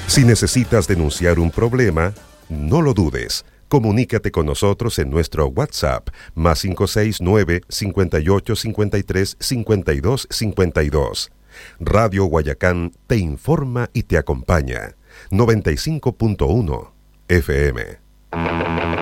Si necesitas denunciar un problema, no lo dudes. Comunícate con nosotros en nuestro WhatsApp, más 569-5853-5252. Radio Guayacán te informa y te acompaña. 95.1 FM.